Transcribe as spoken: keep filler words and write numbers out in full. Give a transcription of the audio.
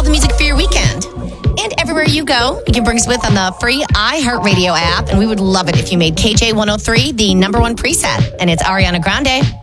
all the music for your weekend. And everywhere you go, you can bring us with on the free iHeartRadio app. And we would love it if you made K J one oh three the number one preset. And it's Ariana Grande.